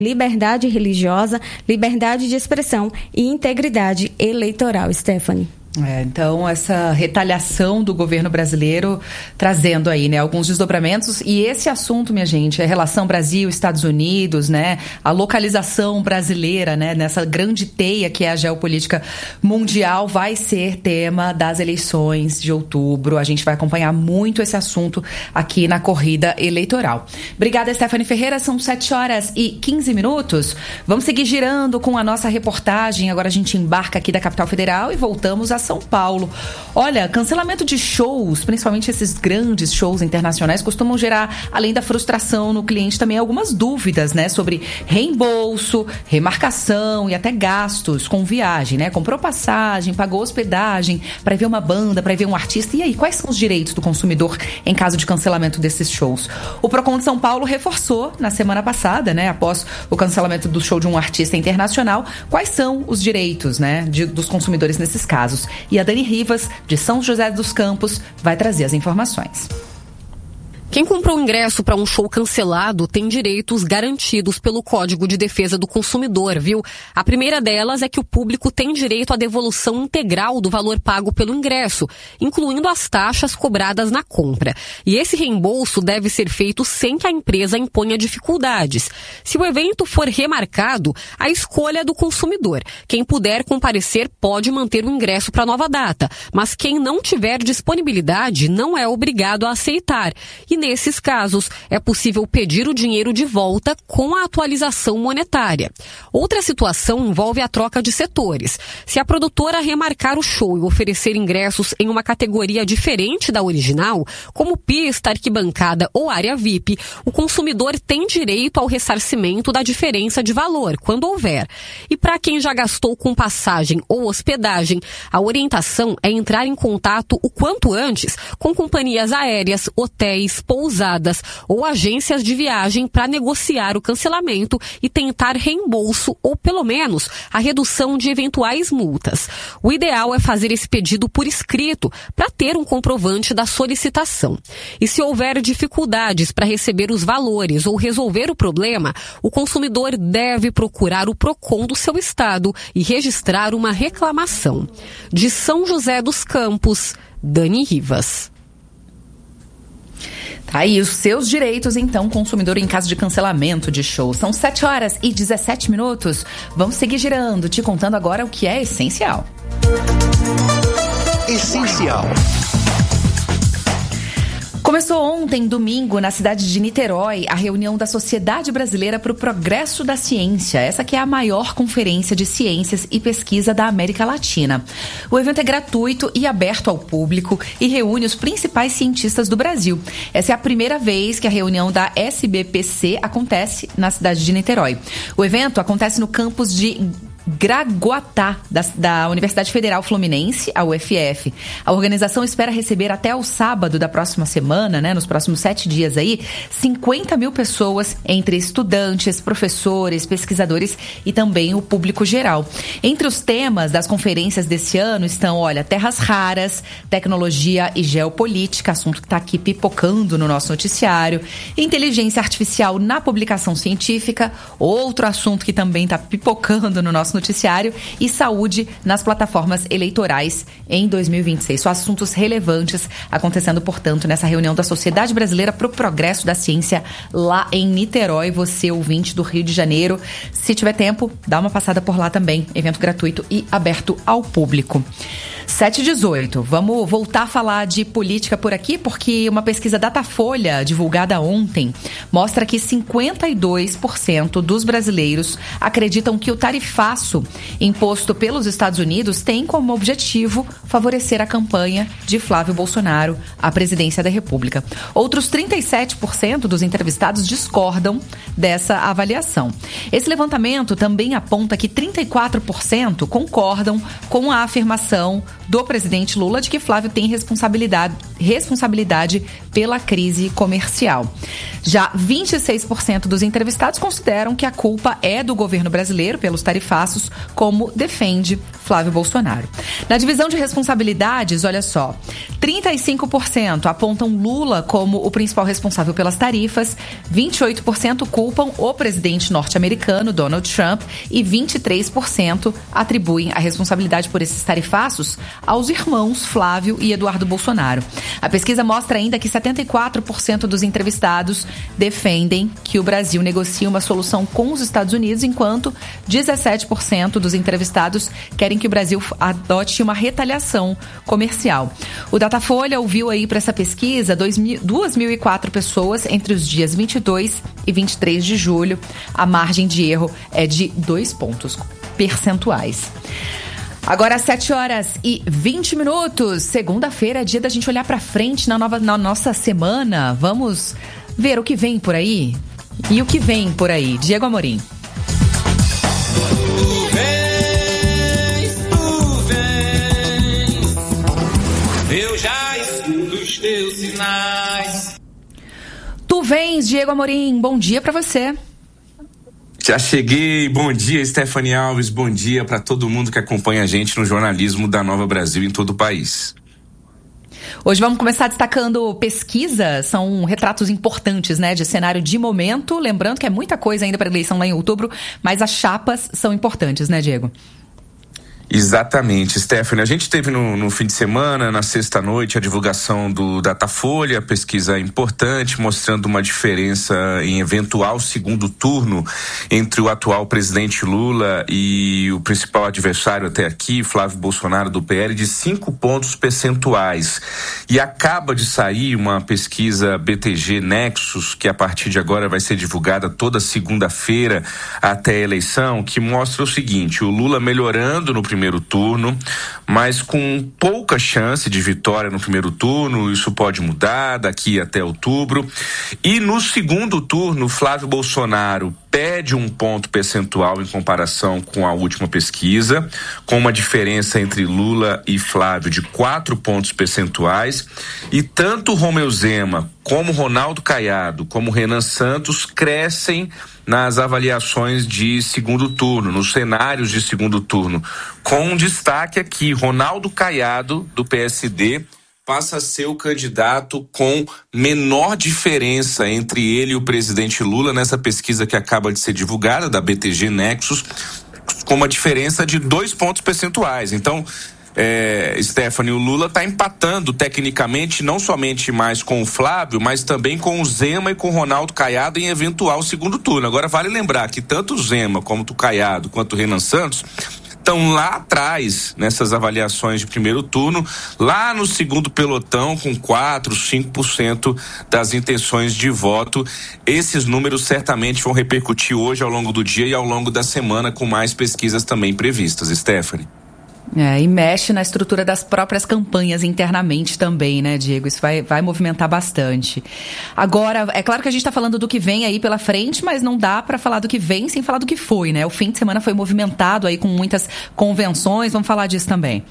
liberdade religiosa, liberdade de expressão e integridade eleitoral, Stephanie. Então, essa retaliação do governo brasileiro trazendo aí, né, alguns desdobramentos. E esse assunto, minha gente, é a relação Brasil-Estados Unidos, né, a localização brasileira, né, nessa grande teia que é a geopolítica mundial, vai ser tema das eleições de outubro. A gente vai acompanhar muito esse assunto aqui na corrida eleitoral. Obrigada, Stephanie Ferreira. São 7h15. Vamos seguir girando com a nossa reportagem. Agora a gente embarca aqui da capital federal e voltamos a São Paulo. Olha, cancelamento de shows, principalmente esses grandes shows internacionais, costumam gerar, além da frustração no cliente, também algumas dúvidas, né, sobre reembolso, remarcação e até gastos com viagem, né? Comprou passagem, pagou hospedagem para ver uma banda, para ver um artista. E aí, quais são os direitos do consumidor em caso de cancelamento desses shows? O Procon de São Paulo reforçou na semana passada, né, após o cancelamento do show de um artista internacional, quais são os direitos, né, dos consumidores nesses casos. E a Dani Rivas, de São José dos Campos, vai trazer as informações. Quem comprou ingresso para um show cancelado tem direitos garantidos pelo Código de Defesa do Consumidor, viu? A primeira delas é que o público tem direito à devolução integral do valor pago pelo ingresso, incluindo as taxas cobradas na compra. E esse reembolso deve ser feito sem que a empresa imponha dificuldades. Se o evento for remarcado, a escolha é do consumidor. Quem puder comparecer pode manter o ingresso para nova data, mas quem não tiver disponibilidade não é obrigado a aceitar. E nesses casos, é possível pedir o dinheiro de volta com a atualização monetária. Outra situação envolve a troca de setores. Se a produtora remarcar o show e oferecer ingressos em uma categoria diferente da original, como pista, arquibancada ou área VIP, o consumidor tem direito ao ressarcimento da diferença de valor, quando houver. E para quem já gastou com passagem ou hospedagem, a orientação é entrar em contato o quanto antes com companhias aéreas, hotéis, pousadas ou agências de viagem para negociar o cancelamento e tentar reembolso ou, pelo menos, a redução de eventuais multas. O ideal é fazer esse pedido por escrito para ter um comprovante da solicitação. E se houver dificuldades para receber os valores ou resolver o problema, o consumidor deve procurar o Procon do seu estado e registrar uma reclamação. De São José dos Campos, Dani Rivas. Aí, os seus direitos, então, consumidor, em caso de cancelamento de show. São 7h17. Vamos seguir girando, te contando agora o que é essencial. Essencial. Começou ontem, domingo, na cidade de Niterói, a reunião da Sociedade Brasileira para o Progresso da Ciência. Essa que é a maior conferência de ciências e pesquisa da América Latina. O evento é gratuito e aberto ao público e reúne os principais cientistas do Brasil. Essa é a primeira vez que a reunião da SBPC acontece na cidade de Niterói. O evento acontece no campus de Gragoatá, da Universidade Federal Fluminense, a UFF. A organização espera receber até o sábado da próxima semana, né, nos próximos 7 dias aí, 50 mil pessoas, entre estudantes, professores, pesquisadores e também o público geral. Entre os temas das conferências desse ano estão, olha, terras raras, tecnologia e geopolítica, assunto que está aqui pipocando no nosso noticiário, inteligência artificial na publicação científica, outro assunto que também está pipocando no nosso noticiário, e saúde nas plataformas eleitorais em 2026. Só assuntos relevantes acontecendo, portanto, nessa reunião da Sociedade Brasileira para o Progresso da Ciência lá em Niterói. Você, ouvinte do Rio de Janeiro, se tiver tempo, dá uma passada por lá também. Evento gratuito e aberto ao público. 7h18. Vamos voltar a falar de política por aqui, porque uma pesquisa Datafolha, divulgada ontem, mostra que 52% dos brasileiros acreditam que o tarifaço imposto pelos Estados Unidos tem como objetivo favorecer a campanha de Flávio Bolsonaro à presidência da República. Outros 37% dos entrevistados discordam dessa avaliação. Esse levantamento também aponta que 34% concordam com a afirmação do presidente Lula de que Flávio tem responsabilidade pela crise comercial. Já 26% dos entrevistados consideram que a culpa é do governo brasileiro pelos tarifaços tarefazos, como defende Flávio Bolsonaro. Na divisão de responsabilidades, olha só, 35% apontam Lula como o principal responsável pelas tarifas, 28% culpam o presidente norte-americano, Donald Trump, e 23% atribuem a responsabilidade por esses tarifaços aos irmãos Flávio e Eduardo Bolsonaro. A pesquisa mostra ainda que 74% dos entrevistados defendem que o Brasil negocie uma solução com os Estados Unidos, enquanto 17% dos entrevistados querem que o Brasil adote uma retaliação comercial. O Datafolha ouviu aí para essa pesquisa 2.004 pessoas entre os dias 22 e 23 de julho. A margem de erro é de 2 pontos percentuais. Agora, 7h20. Segunda-feira é dia da gente olhar para frente na nossa semana. Vamos ver o que vem por aí? E o que vem por aí? Diego Amorim. Eu já escuto os teus sinais. Tu vens, Diego Amorim. Bom dia pra você. Já cheguei. Bom dia, Stephanie Alves. Bom dia para todo mundo que acompanha a gente no jornalismo da Nova Brasil em todo o país. Hoje vamos começar destacando pesquisa. São retratos importantes, né, de cenário de momento. Lembrando que é muita coisa ainda para a eleição lá em outubro, mas as chapas são importantes, né, Diego? Exatamente, Stephanie. A gente teve no fim de semana, na sexta-noite, a divulgação do Datafolha, pesquisa importante, mostrando uma diferença em eventual segundo turno entre o atual presidente Lula e o principal adversário até aqui, Flávio Bolsonaro, do PL, de 5 pontos percentuais. E acaba de sair uma pesquisa BTG Nexus, que a partir de agora vai ser divulgada toda segunda-feira até a eleição, que mostra o seguinte: o Lula melhorando no primeiro turno, mas com pouca chance de vitória no primeiro turno. Isso pode mudar daqui até outubro. E no segundo turno, Flávio Bolsonaro perde 1 ponto percentual em comparação com a última pesquisa, com uma diferença entre Lula e Flávio de 4 pontos percentuais, e tanto Romeu Zema como Ronaldo Caiado, como Renan Santos crescem nas avaliações de segundo turno, nos cenários de segundo turno, com um destaque aqui: Ronaldo Caiado, do PSD, passa a ser o candidato com menor diferença entre ele e o presidente Lula nessa pesquisa que acaba de ser divulgada, da BTG Nexus, com uma diferença de 2 pontos percentuais. Então, Stephanie, o Lula está empatando tecnicamente não somente mais com o Flávio, mas também com o Zema e com o Ronaldo Caiado em eventual segundo turno. Agora, vale lembrar que tanto o Zema como o Caiado quanto o Renan Santos estão lá atrás nessas avaliações de primeiro turno, lá no segundo pelotão, com 4%, 5% das intenções de voto. Esses números certamente vão repercutir hoje ao longo do dia e ao longo da semana, com mais pesquisas também previstas. Stephanie. E mexe na estrutura das próprias campanhas internamente também, né, Diego? Isso vai movimentar bastante. Agora, é claro que a gente está falando do que vem aí pela frente, mas não dá para falar do que vem sem falar do que foi, né? O fim de semana foi movimentado aí com muitas convenções, vamos falar disso também.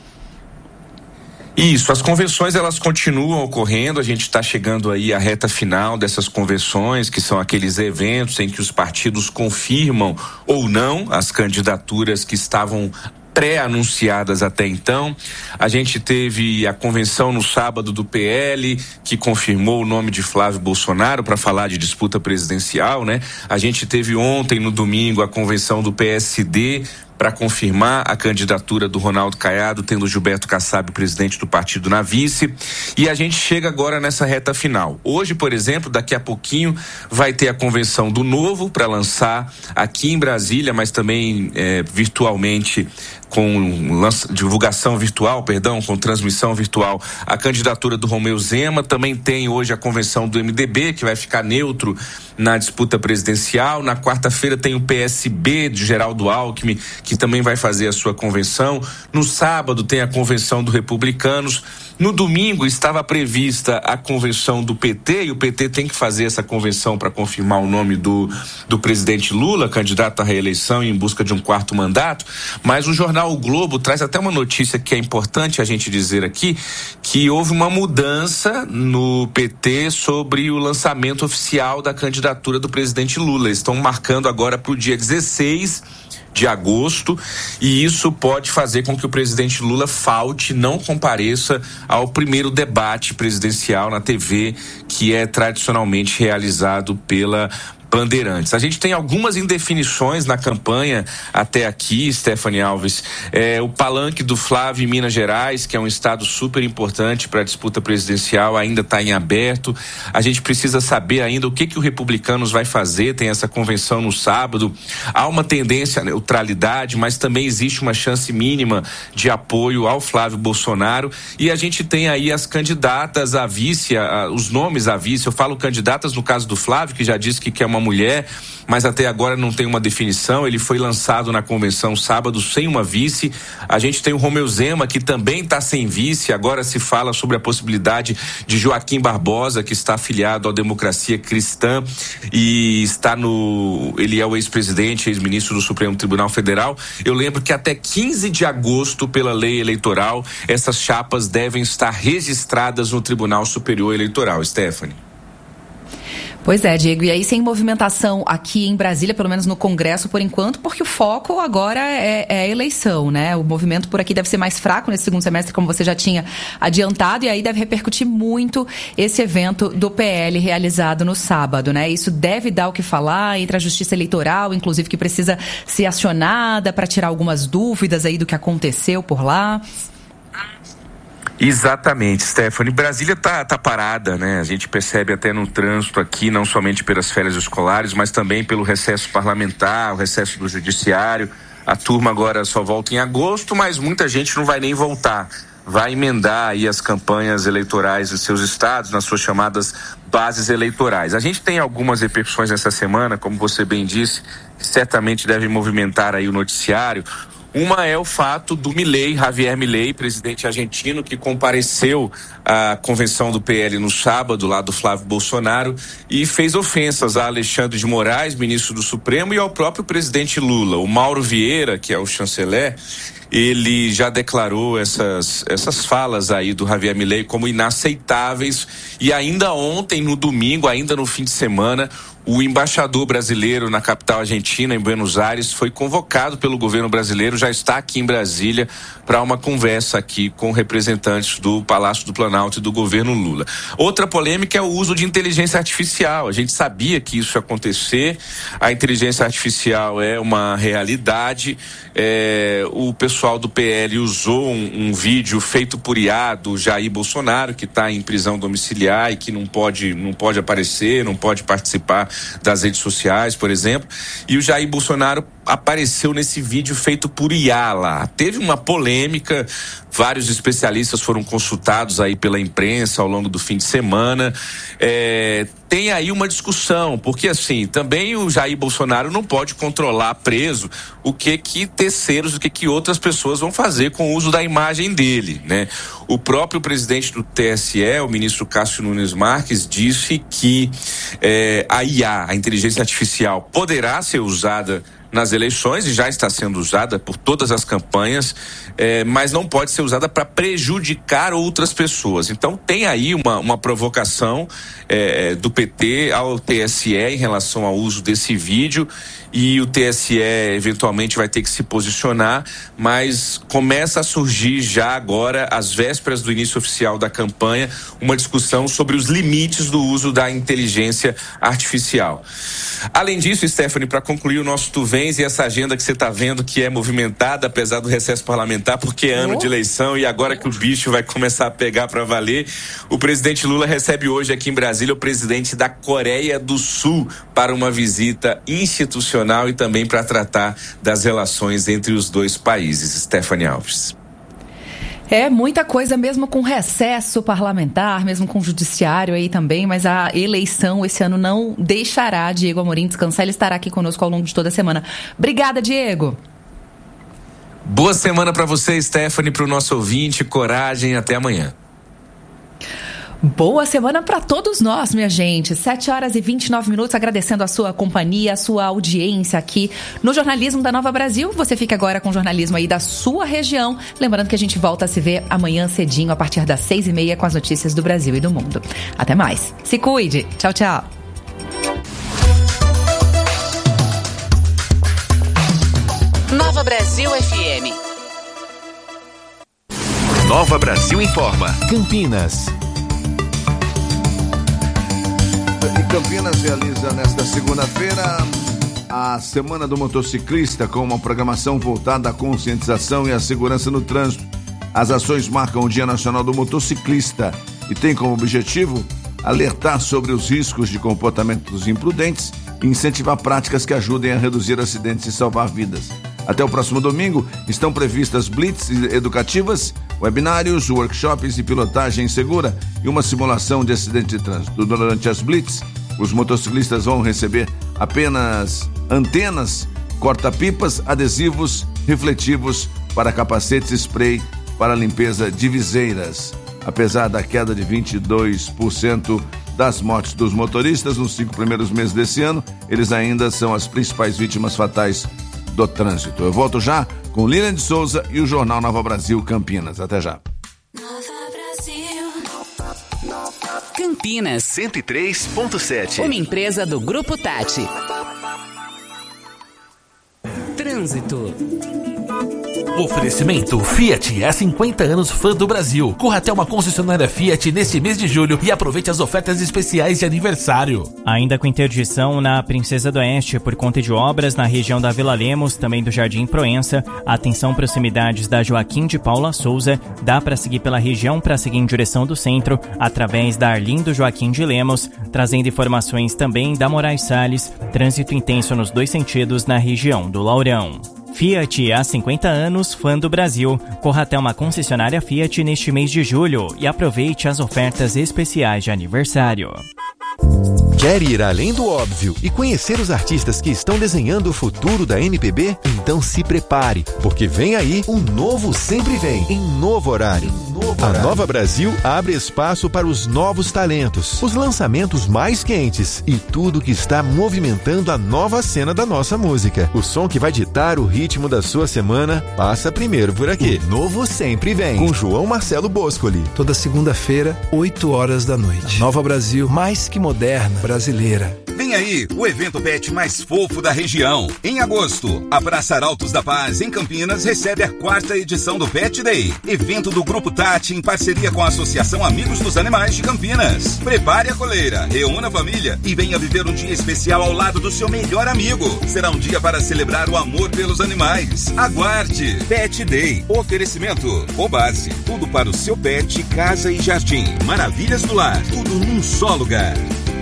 Isso, as convenções elas continuam ocorrendo. A gente está chegando aí à reta final dessas convenções, que são aqueles eventos em que os partidos confirmam ou não as candidaturas que estavam pré-anunciadas até então. A gente teve a convenção no sábado do PL, que confirmou o nome de Flávio Bolsonaro para falar de disputa presidencial, né? A gente teve ontem, no domingo, a convenção do PSD para confirmar a candidatura do Ronaldo Caiado, tendo Gilberto Kassab, presidente do partido, na vice. E a gente chega agora nessa reta final. Hoje, por exemplo, daqui a pouquinho, vai ter a convenção do Novo para lançar aqui em Brasília, mas também virtualmente, com divulgação virtual, com transmissão virtual, a candidatura do Romeu Zema. Também tem hoje a convenção do MDB, que vai ficar neutro na disputa presidencial. Na quarta-feira tem o PSB de Geraldo Alckmin, que também vai fazer a sua convenção. No sábado tem a convenção do Republicanos. No domingo estava prevista a convenção do PT, e o PT tem que fazer essa convenção para confirmar o nome do presidente Lula, candidato à reeleição em busca de um 4º mandato. Mas o jornal O Globo traz até uma notícia que é importante a gente dizer aqui, que houve uma mudança no PT sobre o lançamento oficial da candidatura do presidente Lula. Eles estão marcando agora para o dia 16 de agosto, e isso pode fazer com que o presidente Lula falte, não compareça ao primeiro debate presidencial na TV, que é tradicionalmente realizado pela Bandeirantes. A gente tem algumas indefinições na campanha até aqui, Stephanie Alves. O palanque do Flávio em Minas Gerais, que é um estado super importante para a disputa presidencial, ainda está em aberto. A gente precisa saber ainda o que o Republicanos vai fazer. Tem essa convenção no sábado. Há uma tendência à neutralidade, mas também existe uma chance mínima de apoio ao Flávio Bolsonaro. E a gente tem aí as candidatas a vice, os nomes a vice. Eu falo candidatas no caso do Flávio, que já disse que quer uma mulher, mas até agora não tem uma definição. Ele foi lançado na convenção sábado sem uma vice. A gente tem o Romeu Zema, que também está sem vice. Agora se fala sobre a possibilidade de Joaquim Barbosa, que está afiliado à Democracia Cristã e ele é o ex-presidente, ex-ministro do Supremo Tribunal Federal. Eu lembro que até 15 de agosto, pela lei eleitoral, essas chapas devem estar registradas no Tribunal Superior Eleitoral. Stephanie. Pois é, Diego, e aí sem movimentação aqui em Brasília, pelo menos no Congresso por enquanto, porque o foco agora é a eleição, né? O movimento por aqui deve ser mais fraco nesse segundo semestre, como você já tinha adiantado, e aí deve repercutir muito esse evento do PL realizado no sábado, né? Isso deve dar o que falar entre a Justiça Eleitoral, inclusive que precisa ser acionada para tirar algumas dúvidas aí do que aconteceu por lá. Exatamente, Stephanie. Brasília tá parada, né? A gente percebe até no trânsito aqui, não somente pelas férias escolares, mas também pelo recesso parlamentar, o recesso do judiciário. A turma agora só volta em agosto, mas muita gente não vai nem voltar. Vai emendar aí as campanhas eleitorais dos seus estados, nas suas chamadas bases eleitorais. A gente tem algumas repercussões essa semana, como você bem disse, que certamente devem movimentar aí o noticiário. Uma é o fato do Javier Milei, presidente argentino, que compareceu à convenção do PL no sábado, lá do Flávio Bolsonaro, e fez ofensas a Alexandre de Moraes, ministro do Supremo, e ao próprio presidente Lula. O Mauro Vieira, que é o chanceler, ele já declarou essas falas aí do Javier Milei como inaceitáveis, e ainda ontem, no domingo, ainda no fim de semana, o embaixador brasileiro na capital argentina, em Buenos Aires, foi convocado pelo governo brasileiro, já está aqui em Brasília para uma conversa aqui com representantes do Palácio do Planalto e do governo Lula. Outra polêmica é o uso de inteligência artificial. A gente sabia que isso ia acontecer, a inteligência artificial é uma realidade. O pessoal do PL usou um vídeo feito por IA do Jair Bolsonaro, que está em prisão domiciliar e que não pode aparecer, não pode participar das redes sociais, por exemplo, e o Jair Bolsonaro apareceu nesse vídeo feito por IA lá. Teve uma polêmica, vários especialistas foram consultados aí pela imprensa ao longo do fim de semana. Tem aí uma discussão, porque assim, também o Jair Bolsonaro não pode controlar preso o que terceiros, o que outras pessoas vão fazer com o uso da imagem dele, né? O próprio presidente do TSE, o ministro Cássio Nunes Marques, disse que a IA, a inteligência artificial, poderá ser usada nas eleições e já está sendo usada por todas as campanhas, mas não pode ser usada para prejudicar outras pessoas. Então tem aí uma provocação do PT ao TSE em relação ao uso desse vídeo, e o TSE eventualmente vai ter que se posicionar, mas começa a surgir já agora, às vésperas do início oficial da campanha, uma discussão sobre os limites do uso da inteligência artificial. Além disso, Stephanie, para concluir o nosso Tu Vens e essa agenda que você está vendo que é movimentada, apesar do recesso parlamentar, porque é ano de eleição e agora que o bicho vai começar a pegar para valer, o presidente Lula recebe hoje aqui em Brasília o presidente da Coreia do Sul para uma visita institucional e também para tratar das relações entre os dois países. Stephanie Alves. É muita coisa, mesmo com recesso parlamentar, mesmo com o judiciário aí também, mas a eleição esse ano não deixará Diego Amorim descansar. Ele estará aqui conosco ao longo de toda a semana. Obrigada, Diego. Boa semana para você, Stephanie, para o nosso ouvinte. Coragem, até amanhã. Boa semana para todos nós, minha gente. 7h29, agradecendo a sua companhia, a sua audiência aqui no Jornalismo da Nova Brasil. Você fica agora com o jornalismo aí da sua região. Lembrando que a gente volta a se ver amanhã cedinho, a partir das 6h30, com as notícias do Brasil e do mundo. Até mais. Se cuide. Tchau, tchau. Brasil FM. Nova Brasil informa. Campinas. E Campinas realiza nesta segunda-feira a Semana do Motociclista, com uma programação voltada à conscientização e à segurança no trânsito. As ações marcam o Dia Nacional do Motociclista e tem como objetivo alertar sobre os riscos de comportamentos imprudentes e incentivar práticas que ajudem a reduzir acidentes e salvar vidas. Até o próximo domingo estão previstas blitz educativas, webinários, workshops e pilotagem segura e uma simulação de acidente de trânsito. Durante as blitz, os motociclistas vão receber apenas antenas, corta-pipas, adesivos, refletivos para capacetes, spray para limpeza de viseiras. Apesar da queda de 22% das mortes dos motoristas nos 5 primeiros meses desse ano, eles ainda são as principais vítimas fatais do trânsito. Eu volto já com Lilian de Souza e o Jornal Nova Brasil Campinas. Até já. Campinas 103.7. Uma empresa do Grupo Tati. Trânsito. Oferecimento Fiat, há 50 anos fã do Brasil. Corra até uma concessionária Fiat neste mês de julho e aproveite as ofertas especiais de aniversário. Ainda com interdição na Princesa do Oeste por conta de obras na região da Vila Lemos, também do Jardim Proença. Atenção, proximidades da Joaquim de Paula Souza. Dá para seguir pela região para seguir em direção do centro através da Arlindo Joaquim de Lemos, trazendo informações também da Moraes Salles. Trânsito intenso nos 2 sentidos na região do Laurão. Fiat, há 50 anos, fã do Brasil. Corra até uma concessionária Fiat neste mês de julho e aproveite as ofertas especiais de aniversário. Quer ir além do óbvio e conhecer os artistas que estão desenhando o futuro da MPB? Então se prepare, porque vem aí um novo Sempre Vem, em novo horário. A Nova Brasil abre espaço para os novos talentos, os lançamentos mais quentes e tudo que está movimentando a nova cena da nossa música. O som que vai ditar o ritmo da sua semana passa primeiro por aqui. O novo Sempre Vem, com João Marcelo Boscoli. Toda segunda-feira, 8 horas da noite. Nova Brasil, mais que moderna, brasileira. Vem aí o evento pet mais fofo da região. Em agosto, a Praça Arautos da Paz, em Campinas, recebe a 4ª edição do Pet Day, evento do Grupo Tati em parceria com a Associação Amigos dos Animais de Campinas. Prepare a coleira, reúna a família e venha viver um dia especial ao lado do seu melhor amigo. Será um dia para celebrar o amor pelos animais. Aguarde! Pet Day, oferecimento Obase, tudo para o seu pet, casa e jardim. Maravilhas do lar, tudo num só lugar.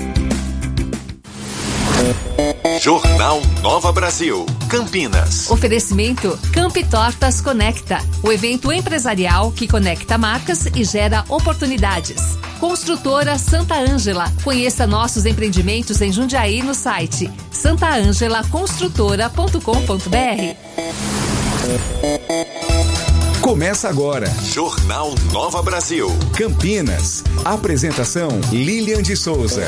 Jornal Nova Brasil, Campinas. Oferecimento Campi Tortas Conecta, o evento empresarial que conecta marcas e gera oportunidades. Construtora Santa Ângela, conheça nossos empreendimentos em Jundiaí no site santaangelaconstrutora.com.br. Começa agora. Jornal Nova Brasil, Campinas. Apresentação Lilian de Souza.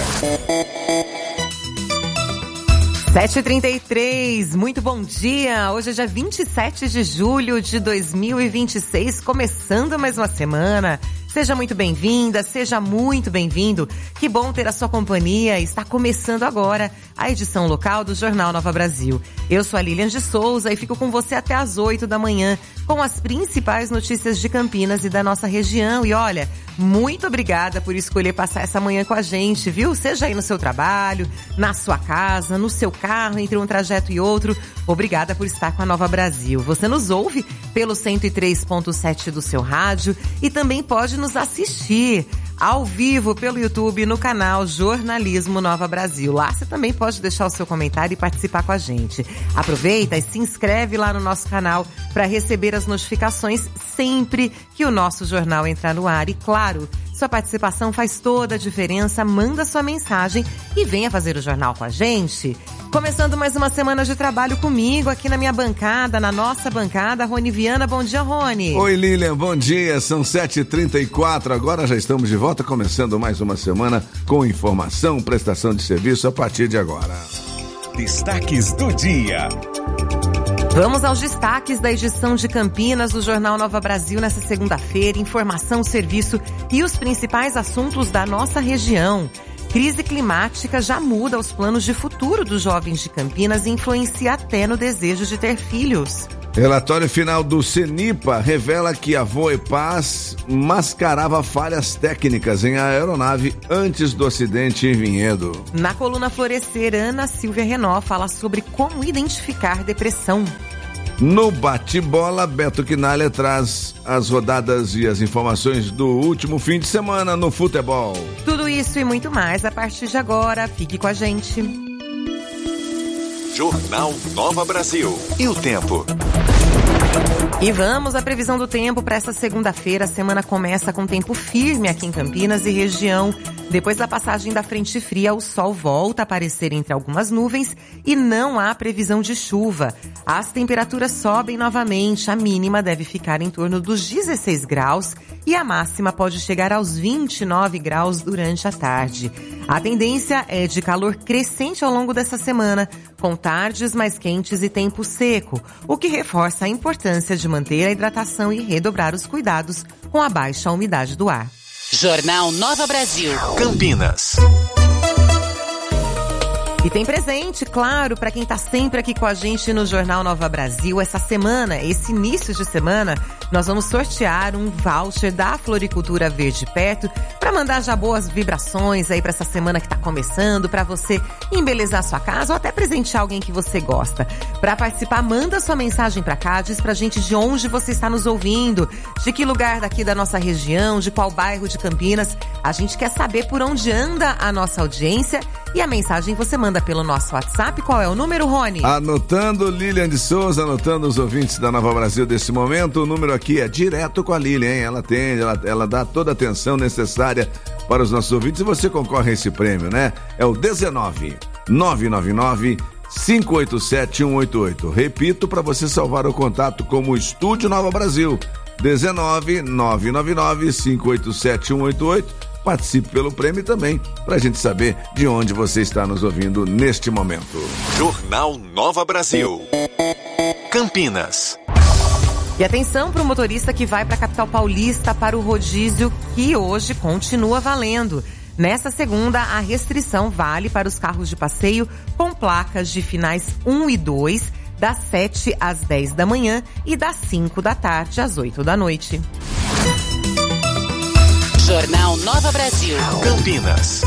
7h33, muito bom dia. Hoje é dia 27 de julho de 2026, começando mais uma semana. Seja muito bem-vinda, seja muito bem-vindo. Que bom ter a sua companhia. Está começando agora a edição local do Jornal Nova Brasil. Eu sou a Lilian de Souza e fico com você até às 8 da manhã com as principais notícias de Campinas e da nossa região. E olha, muito obrigada por escolher passar essa manhã com a gente, viu? Seja aí no seu trabalho, na sua casa, no seu carro, entre um trajeto e outro. Obrigada por estar com a Nova Brasil. Você nos ouve pelo 103.7 do seu rádio e também pode nos assistir ao vivo pelo YouTube no canal Jornalismo Nova Brasil. Lá você também pode deixar o seu comentário e participar com a gente. Aproveita e se inscreve lá no nosso canal para receber as notificações sempre que o nosso jornal entrar no ar. E claro, sua participação faz toda a diferença. Manda sua mensagem e venha fazer o jornal com a gente. Começando mais uma semana de trabalho comigo aqui na minha bancada, na nossa bancada, Rony Viana. Bom dia, Rony. Oi, Lilian, bom dia. São 7h34. Agora já estamos de volta, começando mais uma semana com informação, prestação de serviço a partir de agora. Destaques do dia. Vamos aos destaques da edição de Campinas do Jornal Nova Brasil nessa segunda-feira. Informação, serviço e os principais assuntos da nossa região. Crise climática já muda os planos de futuro dos jovens de Campinas e influencia até no desejo de ter filhos. Relatório final do CENIPA revela que a Voepaz mascarava falhas técnicas em aeronave antes do acidente em Vinhedo. Na coluna Florescer, Ana Silvia Renó fala sobre como identificar depressão. No bate-bola, Beto Quinalha traz as rodadas e as informações do último fim de semana no futebol. Tudo isso e muito mais a partir de agora. Fique com a gente. Jornal Nova Brasil. E o tempo? E vamos à previsão do tempo para essa segunda-feira. A semana começa com tempo firme aqui em Campinas e região. Depois da passagem da frente fria, o sol volta a aparecer entre algumas nuvens e não há previsão de chuva. As temperaturas sobem novamente. A mínima deve ficar em torno dos 16 graus e a máxima pode chegar aos 29 graus durante a tarde. A tendência é de calor crescente ao longo dessa semana, com tardes mais quentes e tempo seco, o que reforça a importância de manter a hidratação e redobrar os cuidados com a baixa umidade do ar. Jornal Nova Brasil. Campinas. E tem presente, claro, para quem está sempre aqui com a gente no Jornal Nova Brasil. Essa semana, esse início de semana, nós vamos sortear um voucher da Floricultura Verde Perto para mandar já boas vibrações aí para essa semana que está começando, para você embelezar sua casa ou até presentear alguém que você gosta. Para participar, manda sua mensagem para cá, diz pra gente de onde você está nos ouvindo, de que lugar daqui da nossa região, de qual bairro de Campinas. A gente quer saber por onde anda a nossa audiência e a mensagem você manda pelo nosso WhatsApp. Qual é o número, Rony? Anotando, Lilian de Souza, anotando os ouvintes da Nova Brasil desse momento. O número aqui é direto com a Lilian, hein? Ela atende, ela dá toda a atenção necessária para os nossos ouvintes e você concorre a esse prêmio, né? É o 19 999 587 188. Repito para você salvar o contato como Estúdio Nova Brasil. 19 999 587 188. Participe pelo prêmio também, pra gente saber de onde você está nos ouvindo neste momento. Jornal Nova Brasil. Campinas. E atenção para o motorista que vai para a capital paulista para o rodízio, que hoje continua valendo. Nessa segunda, a restrição vale para os carros de passeio com placas de finais 1 e 2, das 7 às 10 da manhã e das 5 da tarde às 8 da noite. Jornal Nova Brasil. Campinas.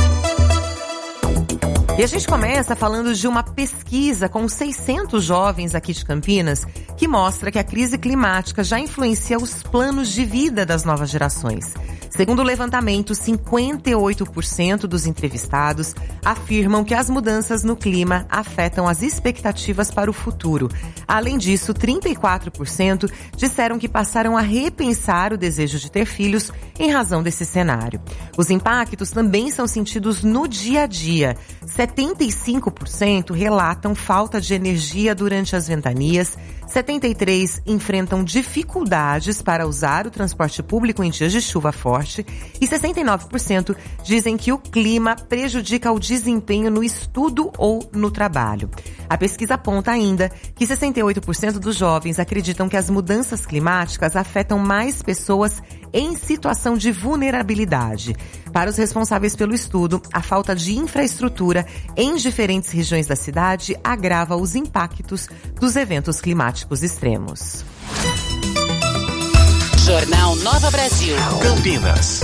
E a gente começa falando de uma pesquisa com 600 jovens aqui de Campinas que mostra que a crise climática já influencia os planos de vida das novas gerações. Segundo o levantamento, 58% dos entrevistados afirmam que as mudanças no clima afetam as expectativas para o futuro. Além disso, 34% disseram que passaram a repensar o desejo de ter filhos em razão desse cenário. Os impactos também são sentidos no dia a dia. 75% relatam falta de energia durante as ventanias, 73% enfrentam dificuldades para usar o transporte público em dias de chuva forte e 69% dizem que o clima prejudica o desempenho no estudo ou no trabalho. A pesquisa aponta ainda que 68% dos jovens acreditam que as mudanças climáticas afetam mais pessoas em situação de vulnerabilidade. Para os responsáveis pelo estudo, a falta de infraestrutura em diferentes regiões da cidade agrava os impactos dos eventos climáticos extremos. Jornal Nova Brasil. Campinas.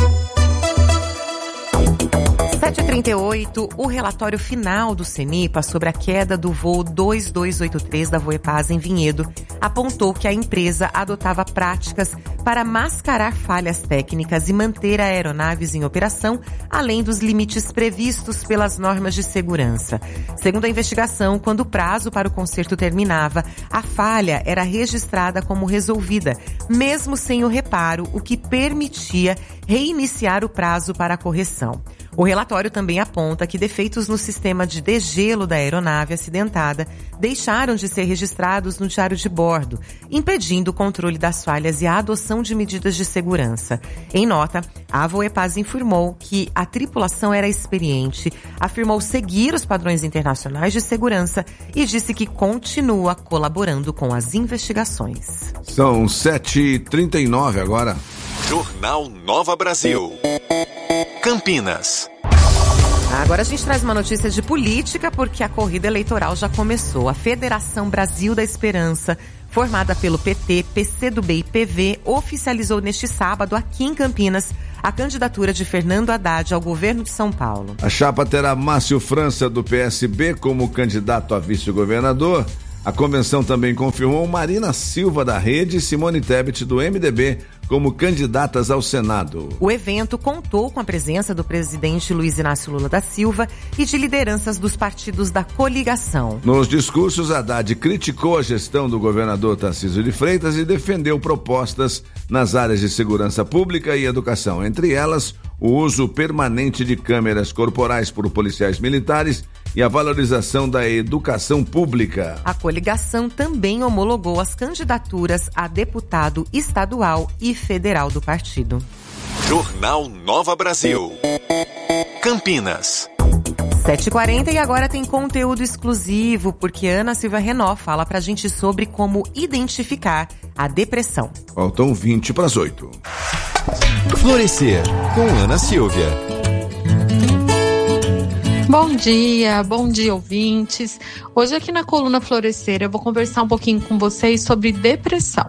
7h38, o relatório final do CENIPA sobre a queda do voo 2283 da Voepaz em Vinhedo apontou que a empresa adotava práticas para mascarar falhas técnicas e manter aeronaves em operação, além dos limites previstos pelas normas de segurança. Segundo a investigação, quando o prazo para o conserto terminava, a falha era registrada como resolvida, mesmo sem o reparo, o que permitia reiniciar o prazo para a correção. O relatório também aponta que defeitos no sistema de degelo da aeronave acidentada deixaram de ser registrados no diário de bordo, impedindo o controle das falhas e a adoção de medidas de segurança. Em nota, a Voepaz informou que a tripulação era experiente, afirmou seguir os padrões internacionais de segurança e disse que continua colaborando com as investigações. São 7h39 agora. Jornal Nova Brasil. Campinas. Agora a gente traz uma notícia de política, porque a corrida eleitoral já começou. A Federação Brasil da Esperança, formada pelo PT, PCdoB e PV, oficializou neste sábado, aqui em Campinas, a candidatura de Fernando Haddad ao governo de São Paulo. A chapa terá Márcio França, do PSB, como candidato a vice-governador. A convenção também confirmou Marina Silva, da Rede, e Simone Tebet, do MDB, como candidatas ao Senado. O evento contou com a presença do presidente Luiz Inácio Lula da Silva e de lideranças dos partidos da coligação. Nos discursos, Haddad criticou a gestão do governador Tarcísio de Freitas e defendeu propostas nas áreas de segurança pública e educação, entre elas o uso permanente de câmeras corporais por policiais militares e a valorização da educação pública. A coligação também homologou as candidaturas a deputado estadual e federal do partido. Jornal Nova Brasil. Campinas. 7h40 e agora tem conteúdo exclusivo, porque Ana Silva Renó fala pra gente sobre como identificar a depressão. Faltam 20 para as 8. Florescer, com Ana Silvia. Bom dia ouvintes. Hoje aqui na coluna Florescer eu vou conversar um pouquinho com vocês sobre depressão.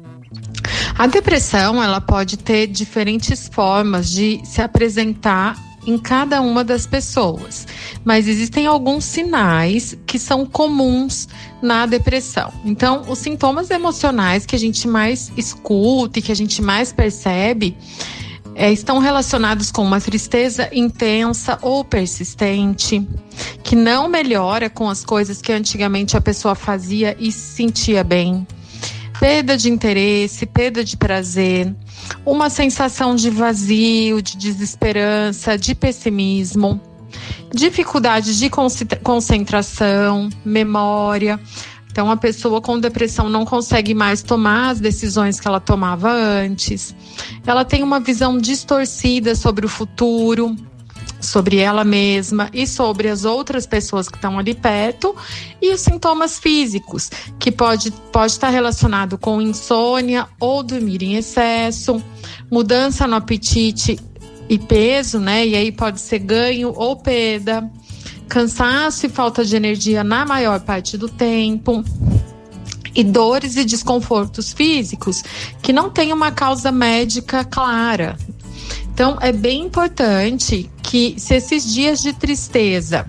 A depressão, ela pode ter diferentes formas de se apresentar em cada uma das pessoas, mas existem alguns sinais que são comuns na depressão. Então, os sintomas emocionais que a gente mais escuta e que a gente mais percebe estão relacionados com uma tristeza intensa ou persistente, que não melhora com as coisas que antigamente a pessoa fazia e se sentia bem, perda de interesse, perda de prazer, uma sensação de vazio, de desesperança, de pessimismo, dificuldade de concentração, memória. Então, a pessoa com depressão não consegue mais tomar as decisões que ela tomava antes. Ela tem uma visão distorcida sobre o futuro, sobre ela mesma e sobre as outras pessoas que estão ali perto. E os sintomas físicos, que pode estar relacionado com insônia ou dormir em excesso, mudança no apetite e peso, né? E aí pode ser ganho ou perda, cansaço e falta de energia na maior parte do tempo, e dores e desconfortos físicos que não têm uma causa médica clara. Então, é bem importante que, se esses dias de tristeza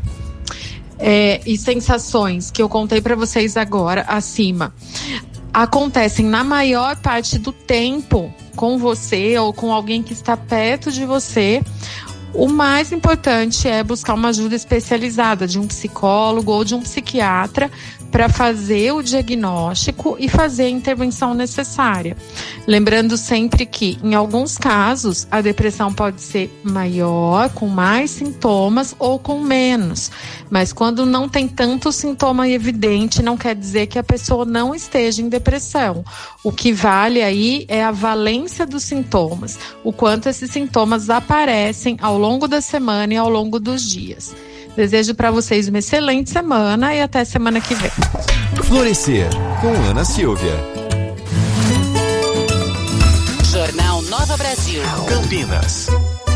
e sensações que eu contei para vocês agora, acima, acontecem na maior parte do tempo com você ou com alguém que está perto de você, o mais importante é buscar uma ajuda especializada de um psicólogo ou de um psiquiatra para fazer o diagnóstico e fazer a intervenção necessária. Lembrando sempre que, em alguns casos, a depressão pode ser maior, com mais sintomas ou com menos. Mas quando não tem tanto sintoma evidente, não quer dizer que a pessoa não esteja em depressão. O que vale aí é a valência dos sintomas, o quanto esses sintomas aparecem ao longo da semana e ao longo dos dias. Desejo para vocês uma excelente semana e até semana que vem. Florescer, com Ana Silvia. Jornal Nova Brasil. Campinas.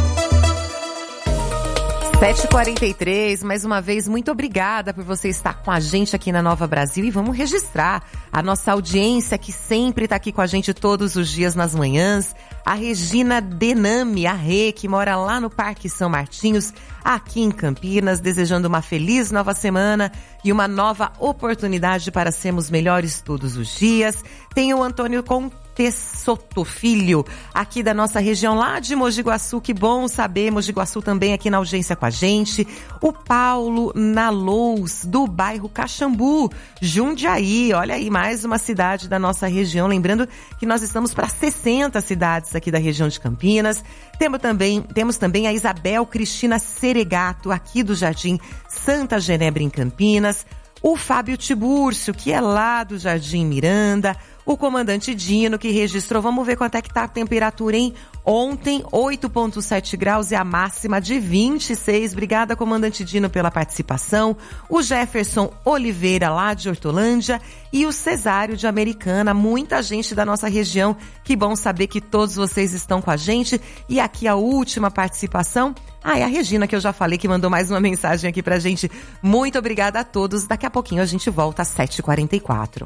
7h43, mais uma vez, muito obrigada por você estar com a gente aqui na Nova Brasil, e vamos registrar a nossa audiência que sempre está aqui com a gente todos os dias nas manhãs. A Regina Denami, a Rê, que mora lá no Parque São Martinhos, aqui em Campinas, desejando uma feliz nova semana e uma nova oportunidade para sermos melhores todos os dias. Tem o Antônio Soto Filho, aqui da nossa região lá de Mogi Guaçu, que bom saber, Mogi Guaçu também aqui na audiência com a gente. O Paulo Nalous, do bairro Caxambu, Jundiaí, olha aí, mais uma cidade da nossa região, lembrando que nós estamos para 60 cidades aqui da região de Campinas. Temos também a Isabel Cristina Seregato, aqui do Jardim Santa Genebra, em Campinas. O Fábio Tibúrcio, que é lá do Jardim Miranda. O comandante Dino, que registrou, vamos ver quanto é que tá a temperatura, hein? Ontem, 8,7 graus e a máxima de 26. Obrigada, comandante Dino, pela participação. O Jefferson Oliveira, lá de Hortolândia, e o Cesário de Americana. Muita gente da nossa região. Que bom saber que todos vocês estão com a gente. E aqui a última participação. É a Regina, que eu já falei, que mandou mais uma mensagem aqui pra gente. Muito obrigada a todos. Daqui a pouquinho a gente volta às 7h44.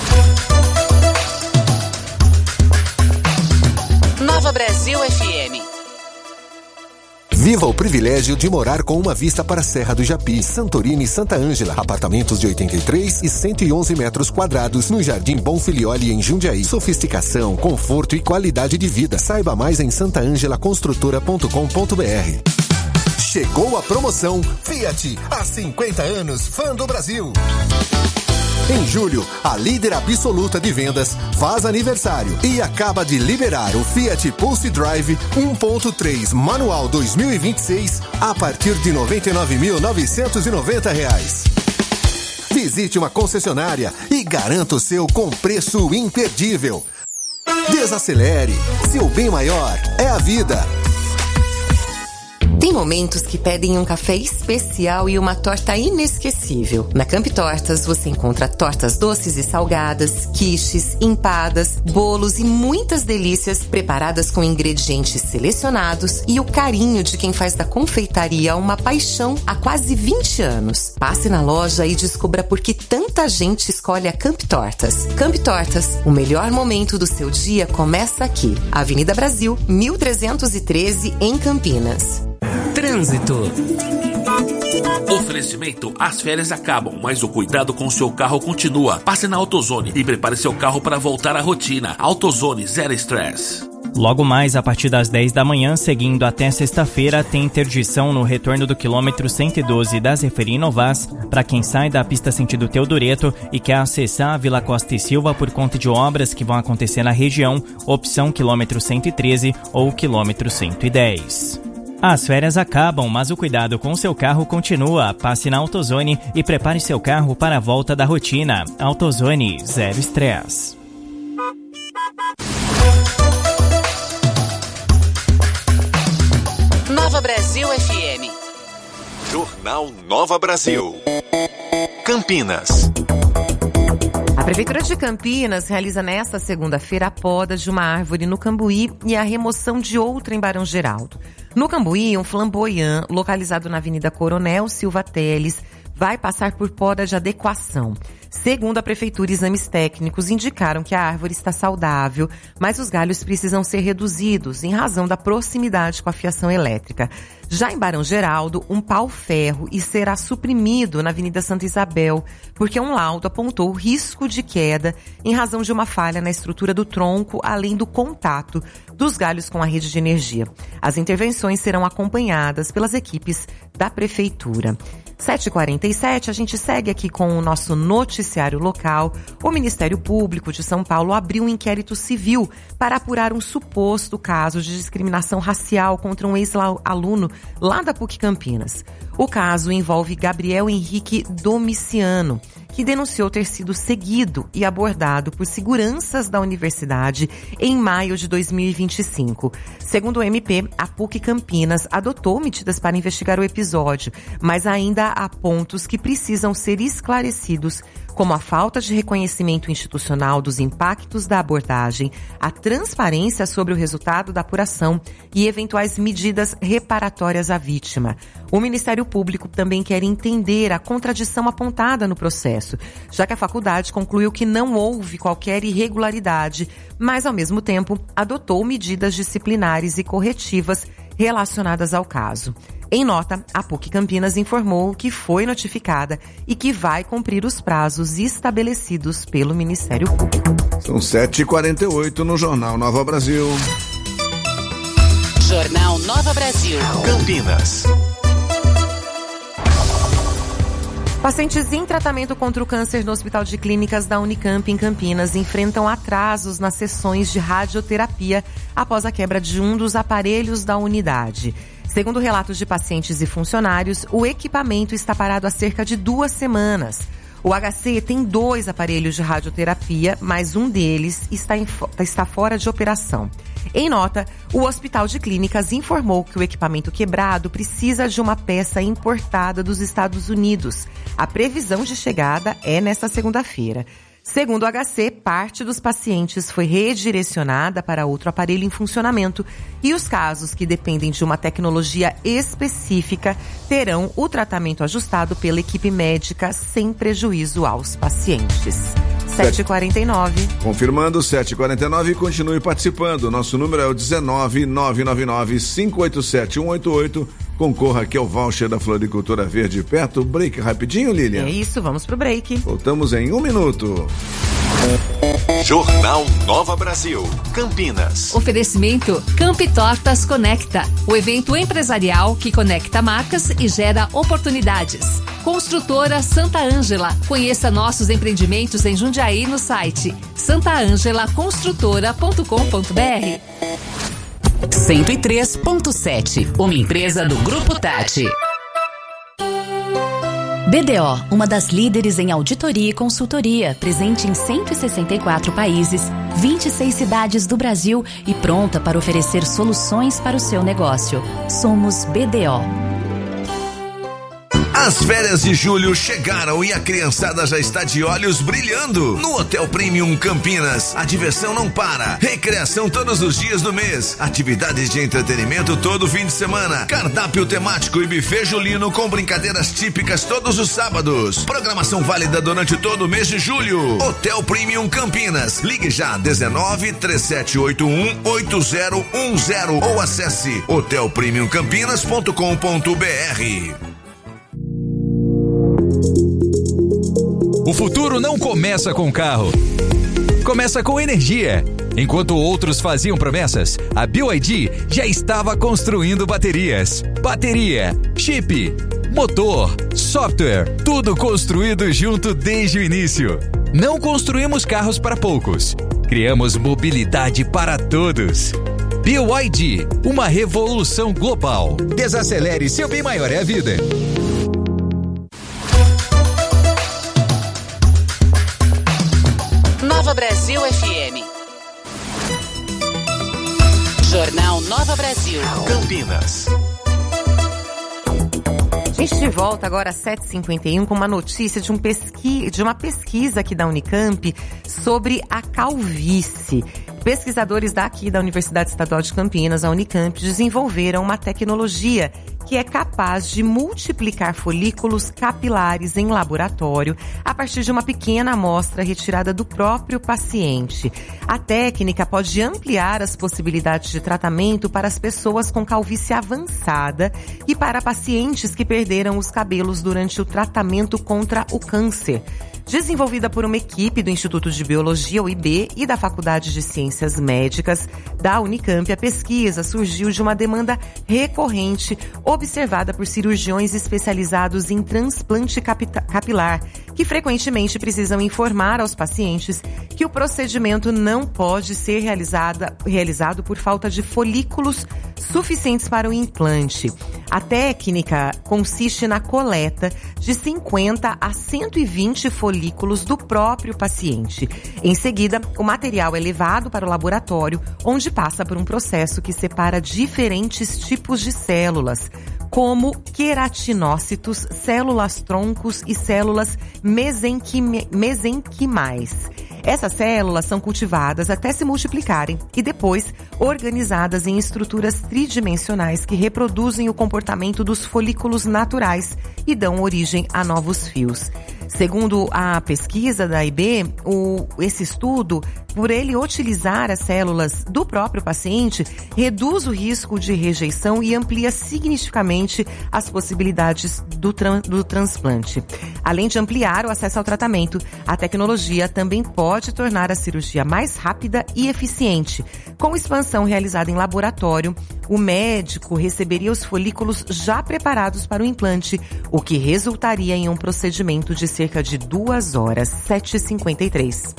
Nova Brasil FM. Viva o privilégio de morar com uma vista para a Serra do Japi, Santorini e Santa Ângela. Apartamentos de 83 e 111 metros quadrados no Jardim Bonfilioli, em Jundiaí. Sofisticação, conforto e qualidade de vida. Saiba mais em santaangelaconstrutora.com.br. Chegou a promoção Fiat, há 50 anos, fã do Brasil. Em julho, a líder absoluta de vendas faz aniversário e acaba de liberar o Fiat Pulse Drive 1.3 manual 2026 a partir de R$ 99.990. Visite uma concessionária e garanta o seu com preço imperdível. Desacelere, seu bem maior é a vida. Tem momentos que pedem um café especial e uma torta inesquecível. Na Camp Tortas você encontra tortas doces e salgadas, quiches, empadas, bolos e muitas delícias preparadas com ingredientes selecionados e o carinho de quem faz da confeitaria uma paixão há quase 20 anos. Passe na loja e descubra por que tanta gente escolhe a Camp Tortas. Camp Tortas, o melhor momento do seu dia começa aqui. Avenida Brasil, 1313, em Campinas. Trânsito. Oferecimento: as férias acabam, mas o cuidado com o seu carro continua. Passe na AutoZone e prepare seu carro para voltar à rotina. AutoZone, zero estresse. Logo mais, a partir das 10 da manhã, seguindo até sexta-feira, tem interdição no retorno do quilômetro 112 da Zeferino Vaz para quem sai da pista sentido Teodoreto e quer acessar a Vila Costa e Silva por conta de obras que vão acontecer na região, opção quilômetro 113 ou quilômetro 110. As férias acabam, mas o cuidado com seu carro continua. Passe na AutoZone e prepare seu carro para a volta da rotina. AutoZone, zero estresse. Nova Brasil FM. Jornal Nova Brasil. Campinas. A Prefeitura de Campinas realiza nesta segunda-feira a poda de uma árvore no Cambuí e a remoção de outra em Barão Geraldo. No Cambuí, um flamboyant localizado na Avenida Coronel Silva Teles vai passar por poda de adequação. Segundo a Prefeitura, exames técnicos indicaram que a árvore está saudável, mas os galhos precisam ser reduzidos em razão da proximidade com a fiação elétrica. Já em Barão Geraldo, um pau-ferro será suprimido na Avenida Santa Isabel, porque um laudo apontou risco de queda em razão de uma falha na estrutura do tronco, além do contato dos galhos com a rede de energia. As intervenções serão acompanhadas pelas equipes da Prefeitura. 7h47, a gente segue aqui com o nosso noticiário local. O Ministério Público de São Paulo abriu um inquérito civil para apurar um suposto caso de discriminação racial contra um ex-aluno lá da PUC Campinas. O caso envolve Gabriel Henrique Domiciano, que denunciou ter sido seguido e abordado por seguranças da universidade em maio de 2025. Segundo o MP, a PUC Campinas adotou medidas para investigar o episódio, mas ainda há pontos que precisam ser esclarecidos, como a falta de reconhecimento institucional dos impactos da abordagem, a transparência sobre o resultado da apuração e eventuais medidas reparatórias à vítima. O Ministério Público também quer entender a contradição apontada no processo, já que a faculdade concluiu que não houve qualquer irregularidade, mas, ao mesmo tempo, adotou medidas disciplinares e corretivas relacionadas ao caso. Em nota, a PUC Campinas informou que foi notificada e que vai cumprir os prazos estabelecidos pelo Ministério Público. São 7h48 no Jornal Nova Brasil. Jornal Nova Brasil. Campinas. Pacientes em tratamento contra o câncer no Hospital de Clínicas da Unicamp em Campinas enfrentam atrasos nas sessões de radioterapia após a quebra de um dos aparelhos da unidade. Segundo relatos de pacientes e funcionários, o equipamento está parado há cerca de 2 semanas. O HC tem 2 aparelhos de radioterapia, mas um deles está fora de operação. Em nota, o Hospital de Clínicas informou que o equipamento quebrado precisa de uma peça importada dos Estados Unidos. A previsão de chegada é nesta segunda-feira. Segundo o HC, parte dos pacientes foi redirecionada para outro aparelho em funcionamento e os casos que dependem de uma tecnologia específica terão o tratamento ajustado pela equipe médica sem prejuízo aos pacientes. 7h49. Confirmando, 7h49 e continue participando. Nosso número é o 19999-587-188. Concorra aqui ao voucher da Floricultura Verde Perto. Break rapidinho, Lilian? É isso, vamos pro break. Voltamos em 1 minuto. Jornal Nova Brasil, Campinas. Oferecimento Campi Tortas Conecta, o evento empresarial que conecta marcas e gera oportunidades. Construtora Santa Ângela. Conheça nossos empreendimentos em Jundiaí no site santaangelaconstrutora.com.br. 103.7, uma empresa do Grupo Tati. BDO, uma das líderes em auditoria e consultoria, presente em 164 países, 26 cidades do Brasil e pronta para oferecer soluções para o seu negócio. Somos BDO. As férias de julho chegaram e a criançada já está de olhos brilhando. No Hotel Premium Campinas, a diversão não para. Recreação todos os dias do mês. Atividades de entretenimento todo fim de semana. Cardápio temático e buffet julino com brincadeiras típicas todos os sábados. Programação válida durante todo o mês de julho. Hotel Premium Campinas. Ligue já 1937818010 ou acesse hotelpremiumcampinas.com.br. O futuro não começa com carro, começa com energia. Enquanto outros faziam promessas, a BYD já estava construindo baterias. Bateria, chip, motor, software, tudo construído junto desde o início. Não construímos carros para poucos, criamos mobilidade para todos. BYD, uma revolução global. Desacelere, seu bem maior é a vida. Nova Brasil FM. Jornal Nova Brasil. Campinas. A gente de volta agora às 7h51 com uma notícia de uma pesquisa aqui da Unicamp sobre a calvície. Pesquisadores daqui da Universidade Estadual de Campinas, a Unicamp, desenvolveram uma tecnologia que é capaz de multiplicar folículos capilares em laboratório a partir de uma pequena amostra retirada do próprio paciente. A técnica pode ampliar as possibilidades de tratamento para as pessoas com calvície avançada e para pacientes que perderam os cabelos durante o tratamento contra o câncer. Desenvolvida por uma equipe do Instituto de Biologia, UIB, e da Faculdade de Ciências Médicas da Unicamp, a pesquisa surgiu de uma demanda recorrente observada por cirurgiões especializados em transplante capilar, que frequentemente precisam informar aos pacientes que o procedimento não pode ser realizado por falta de folículos suficientes para o implante. A técnica consiste na coleta de 50 a 120 folículos do próprio paciente. Em seguida, o material é levado para o laboratório, onde passa por um processo que separa diferentes tipos de células, como queratinócitos, células-troncos e células mesenquimais. Essas células são cultivadas até se multiplicarem e depois organizadas em estruturas tridimensionais que reproduzem o comportamento dos folículos naturais e dão origem a novos fios. Segundo a pesquisa da IB, esse estudo, por ele utilizar as células do próprio paciente, reduz o risco de rejeição e amplia significativamente as possibilidades do transplante. Além de ampliar o acesso ao tratamento, a tecnologia também pode tornar a cirurgia mais rápida e eficiente. Com expansão realizada em laboratório, o médico receberia os folículos já preparados para o implante, o que resultaria em um procedimento de cerca de 2 horas. 7h53.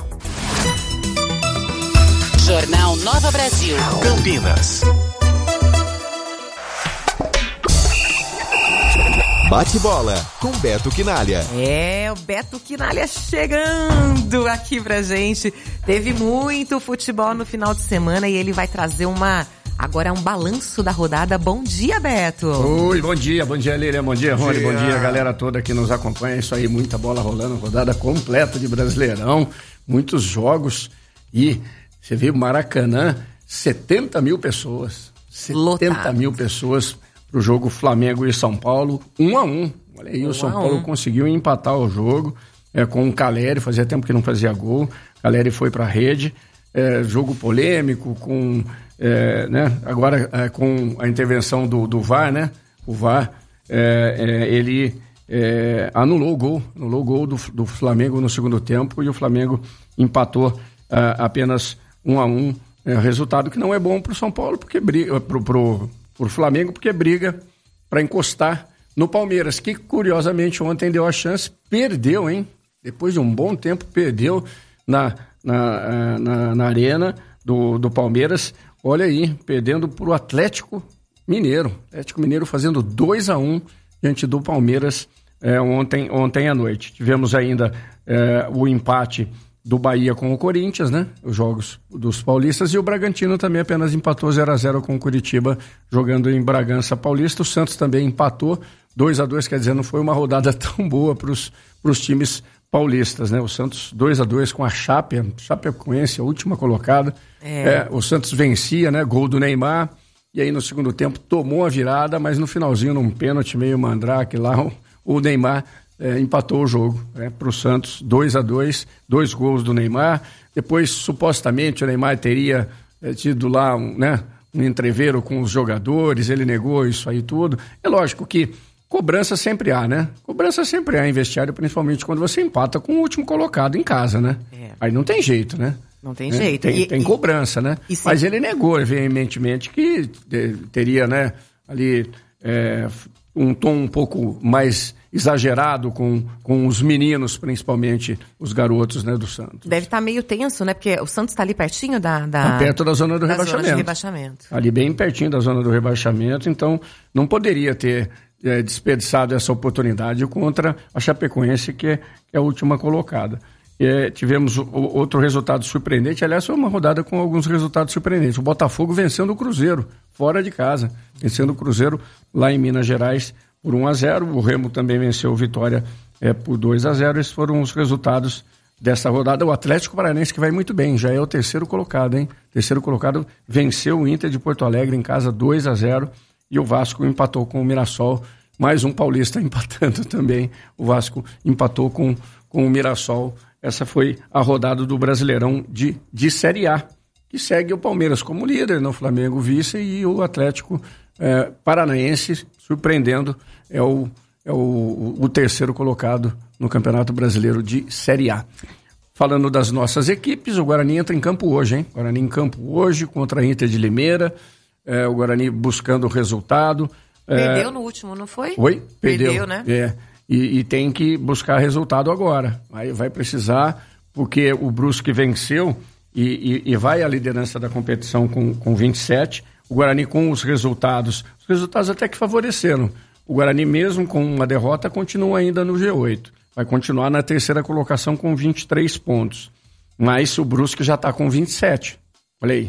Jornal Nova Brasil. Campinas. Bate-bola com Beto Quinalha. O Beto Quinalha chegando aqui pra gente. Teve muito futebol no final de semana e ele vai trazer agora um balanço da rodada. Bom dia, Beto. Oi, bom dia Lilian, bom dia Rony, bom dia a galera toda que nos acompanha. Isso aí, muita bola rolando, rodada completa de Brasileirão, muitos jogos e você viu Maracanã, 70 mil pessoas. 70 mil pessoas pro jogo Flamengo e São Paulo, 1-1. Olha aí, o São Paulo conseguiu empatar o jogo com o Caleri, fazia tempo que não fazia gol. Caleri foi pra rede, jogo polêmico, com, agora com a intervenção do VAR, né? O VAR, ele anulou o gol do Flamengo no segundo tempo e o Flamengo empatou apenas 1-1. Resultado que não é bom pro São Paulo, porque briga pro Flamengo, porque briga para encostar no Palmeiras, que curiosamente ontem deu a chance, perdeu, hein? Depois de um bom tempo, perdeu na arena do Palmeiras. Olha aí, perdendo pro Atlético Mineiro. Atlético Mineiro fazendo 2-1 diante do Palmeiras ontem à noite. Tivemos ainda o empate do Bahia com o Corinthians, né? Os jogos dos paulistas, e o Bragantino também apenas empatou 0-0 com o Curitiba, jogando em Bragança Paulista. O Santos também empatou 2-2, quer dizer, não foi uma rodada tão boa para os times paulistas, né? O Santos 2-2 com a Chapecoense, a última colocada. O Santos vencia, né? Gol do Neymar, e aí no segundo tempo tomou a virada, mas no finalzinho, num pênalti meio mandrake lá, o Neymar empatou o jogo para o Santos, 2-2, 2 gols do Neymar. Depois, supostamente, o Neymar teria tido lá um entreveiro com os jogadores, ele negou isso aí tudo. É lógico que cobrança sempre há, né? Cobrança sempre há em vestiário, principalmente quando você empata com o último colocado em casa, né? Aí não tem jeito, né? Não tem jeito. Tem cobrança, né? Mas ele negou veementemente que teria, né, ali um tom um pouco mais exagerado com os meninos, principalmente os garotos, né, do Santos. Deve estar meio tenso, né? Porque o Santos está ali pertinho Tá perto da zona do rebaixamento. Zona de rebaixamento. Ali bem pertinho da zona do rebaixamento, então não poderia ter desperdiçado essa oportunidade contra a Chapecoense, que é a última colocada. Tivemos outro resultado surpreendente, aliás, foi uma rodada com alguns resultados surpreendentes. O Botafogo vencendo o Cruzeiro, fora de casa, vencendo o Cruzeiro lá em Minas Gerais por 1-0, o Remo também venceu o Vitória por 2-0, esses foram os resultados dessa rodada. O Atlético Paranaense, que vai muito bem, já é o terceiro colocado, hein? Terceiro colocado, venceu o Inter de Porto Alegre em casa 2-0, e o Vasco empatou com o Mirassol, mais um paulista empatando também, o Vasco empatou com o Mirassol. Essa foi a rodada do Brasileirão de Série A, que segue o Palmeiras como líder, no Flamengo vice, e o Atlético Paranaense, surpreendendo, é o terceiro colocado no Campeonato Brasileiro de Série A. Falando das nossas equipes, o Guarani entra em campo hoje, hein? Guarani em campo hoje contra a Inter de Limeira, o Guarani buscando o resultado. Perdeu no último, não foi? Oi? Perdeu, né? E tem que buscar resultado agora. Aí vai precisar, porque o Brusque venceu e vai à liderança da competição com 27. O Guarani com os resultados até que favoreceram. O Guarani, mesmo com uma derrota, continua ainda no G8. Vai continuar na terceira colocação com 23 pontos. Mas o Brusque já está com 27. Olha aí.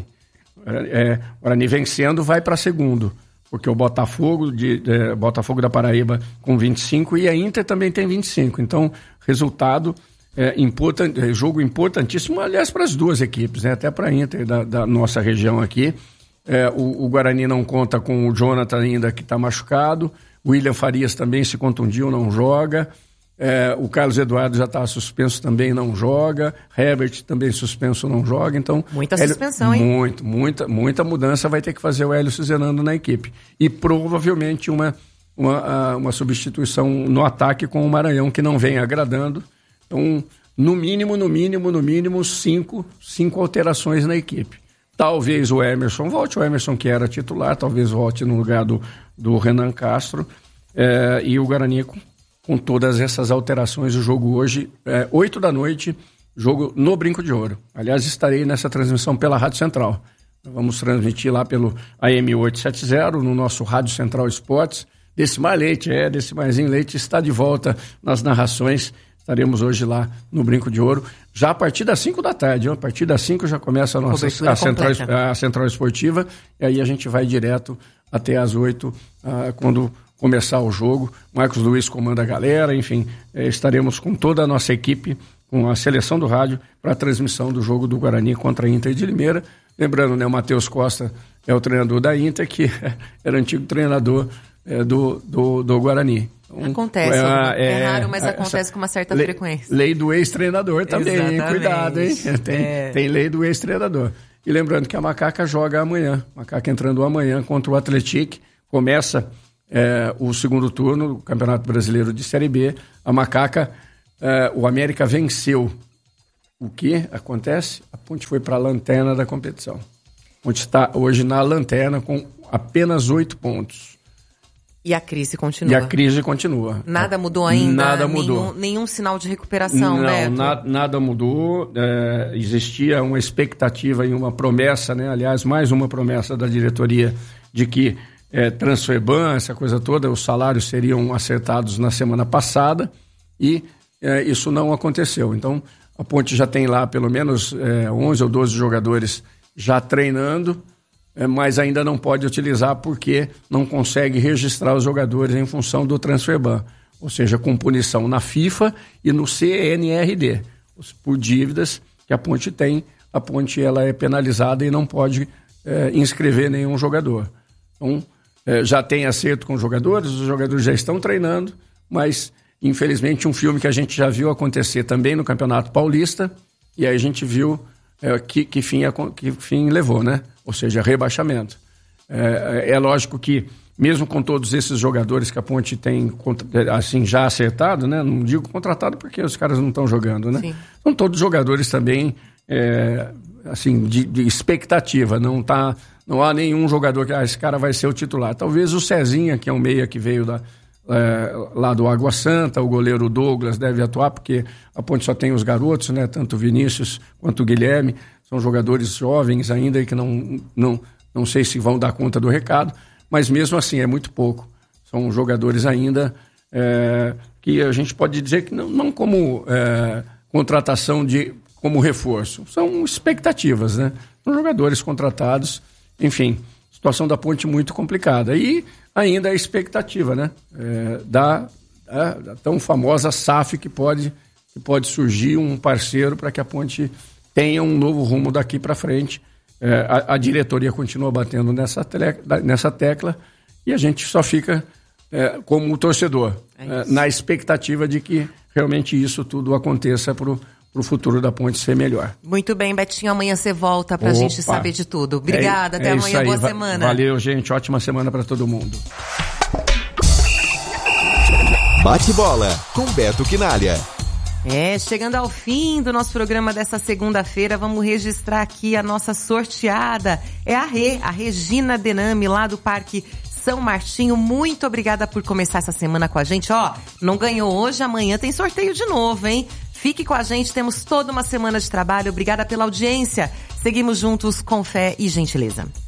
O Guarani vencendo vai para segundo. Porque o Botafogo da Paraíba com 25 e a Inter também tem 25. Então, resultado jogo importantíssimo, aliás, para as duas equipes, né? Até para a Inter da nossa região aqui. O Guarani não conta com o Jonathan ainda, que está machucado. O William Farias também se contundiu, não joga. O Carlos Eduardo já está suspenso, também não joga. Herbert também suspenso, não joga. Então, muita suspensão, hein? Muita mudança vai ter que fazer o Hélio Cizerando na equipe. E provavelmente uma substituição no ataque com o Maranhão, que não vem agradando. Então, no mínimo, cinco alterações na equipe. Talvez o Emerson volte, o Emerson que era titular, talvez volte no lugar do Renan Castro. E o Guarani com todas essas alterações. O jogo hoje, 8 da noite, jogo no Brinco de Ouro. Aliás, estarei nessa transmissão pela Rádio Central. Vamos transmitir lá pelo AM 870, no nosso Rádio Central Esportes. Decimar Leite, Decimarzinho Leite está de volta nas narrações. Estaremos hoje lá no Brinco de Ouro, já a partir das 5 da tarde. A partir das 5 já começa a central esportiva, e aí a gente vai direto até às 8, quando começar o jogo. Marcos Luiz comanda a galera, enfim, estaremos com toda a nossa equipe, com a seleção do rádio, para a transmissão do jogo do Guarani contra a Inter de Limeira. Lembrando, né, o Matheus Costa é o treinador da Inter, que era antigo treinador do Guarani. Acontece, é raro, mas acontece com uma certa frequência. Lei do ex-treinador também, hein? Cuidado, hein? Tem lei do ex-treinador. E lembrando que a Macaca joga amanhã, Macaca entrando amanhã contra o Atlético, começa o segundo turno do Campeonato Brasileiro de Série B. A Macaca, o América venceu. O que acontece? A Ponte foi para a lanterna da competição. A Ponte está hoje na lanterna com apenas 8 pontos. E a crise continua. Nada mudou ainda? Nada mudou. Nenhum sinal de recuperação, né? Não, nada mudou. Existia uma expectativa e uma promessa, né? Aliás, mais uma promessa da diretoria de que Transferban, essa coisa toda, os salários seriam acertados na semana passada e isso não aconteceu. Então, a Ponte já tem lá pelo menos 11 ou 12 jogadores já treinando, mas ainda não pode utilizar porque não consegue registrar os jogadores em função do Transferban, ou seja, com punição na FIFA e no CNRD. Por dívidas que a Ponte tem, a Ponte ela é penalizada e não pode inscrever nenhum jogador. Então, já tem acerto com os jogadores já estão treinando, mas infelizmente um filme que a gente já viu acontecer também no Campeonato Paulista, e aí a gente viu que fim levou, né? Ou seja, rebaixamento. É lógico que, mesmo com todos esses jogadores que a Ponte tem assim, já acertado, né? Não digo contratado porque os caras não estão jogando, né? Sim. São todos jogadores também assim, de expectativa. Não há nenhum jogador que esse cara vai ser o titular. Talvez o Cezinha, que é um meia que veio lá do Água Santa, o goleiro Douglas deve atuar, porque a Ponte só tem os garotos, né? Tanto o Vinícius quanto o Guilherme. São jogadores jovens ainda e que não sei se vão dar conta do recado, mas mesmo assim é muito pouco. São jogadores ainda que a gente pode dizer que não como contratação como reforço. São expectativas, né? São jogadores contratados, enfim, situação da Ponte muito complicada. E ainda a expectativa, né? Da tão famosa SAF que pode surgir um parceiro para que a Ponte tenha um novo rumo daqui para frente. A diretoria continua batendo nessa tecla e a gente só fica como torcedor, na expectativa de que realmente isso tudo aconteça para o futuro da Ponte ser melhor. Muito bem, Betinho, amanhã você volta para a gente saber de tudo. Obrigada, até amanhã, boa semana. Valeu, gente, ótima semana para todo mundo. Bate bola com Beto Quinalha. Chegando ao fim do nosso programa dessa segunda-feira, vamos registrar aqui a nossa sorteada. É a Regina Denami, lá do Parque São Martinho. Muito obrigada por começar essa semana com a gente. Não ganhou hoje, amanhã tem sorteio de novo, hein? Fique com a gente, temos toda uma semana de trabalho. Obrigada pela audiência. Seguimos juntos com fé e gentileza.